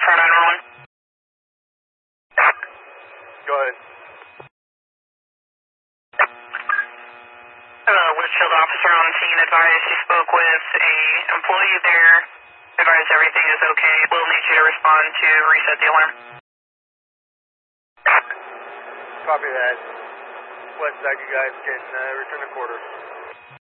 for 911. Go ahead. Litchfield officer on scene advised you spoke with a employee there. Advised everything is okay. We'll need you to respond to reset the alarm. Copy that. West side, you guys can return to quarters.